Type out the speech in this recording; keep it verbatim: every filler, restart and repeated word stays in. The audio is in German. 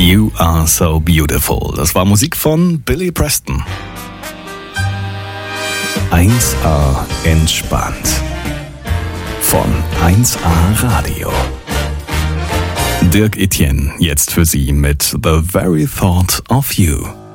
You Are So Beautiful. Das war Musik von Billy Preston. eins A entspannt. Von eins A Radio. Dirk Etienne jetzt für Sie mit The Very Thought of You.